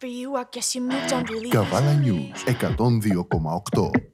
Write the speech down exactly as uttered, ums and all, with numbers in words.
for you, I guess you moved on to leave. Καβάλα News εκατόν δύο κόμμα οκτώ.